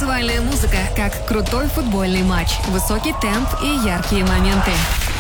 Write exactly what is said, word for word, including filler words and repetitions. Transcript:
Танцевальная музыка, как крутой футбольный матч. Высокий темп и яркие моменты.